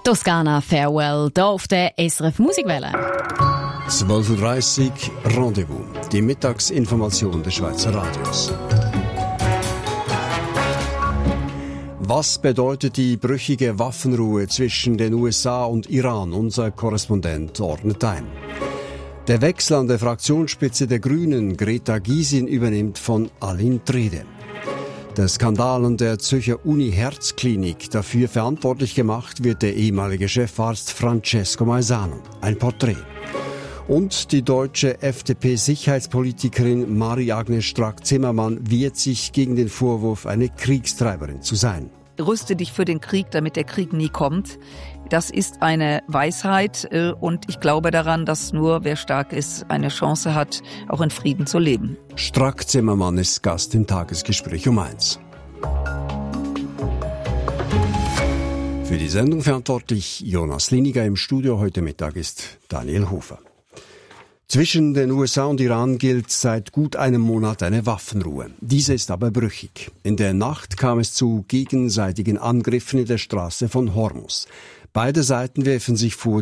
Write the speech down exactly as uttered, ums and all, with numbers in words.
Toskana Farewell, hier auf der S R F Musikwelle. zwölf Uhr dreißig Rendezvous, die Mittagsinformation des Schweizer Radios. Was bedeutet die brüchige Waffenruhe zwischen den U S A und Iran? Unser Korrespondent ordnet ein. Der Wechsel an der Fraktionsspitze der Grünen, Greta Gysin, übernimmt von Aline Trede. Der Skandal an der Zürcher Uni-Herzklinik, dafür verantwortlich gemacht wird der ehemalige Chefarzt Francesco Maisano. Ein Porträt. Und die deutsche F D P-Sicherheitspolitikerin Marie-Agnes Strack-Zimmermann wehrt sich gegen den Vorwurf, eine Kriegstreiberin zu sein. Rüste dich für den Krieg, damit der Krieg nie kommt. Das ist eine Weisheit und ich glaube daran, dass nur wer stark ist, eine Chance hat, auch in Frieden zu leben. Strack-Zimmermann ist Gast im Tagesgespräch um eins. Für die Sendung verantwortlich Jonas Liniger, im Studio heute Mittag ist Daniel Hofer. Zwischen den U S A und Iran gilt seit gut einem Monat eine Waffenruhe. Diese ist aber brüchig. In der Nacht kam es zu gegenseitigen Angriffen in der Straße von Hormuz. Beide Seiten werfen sich vor,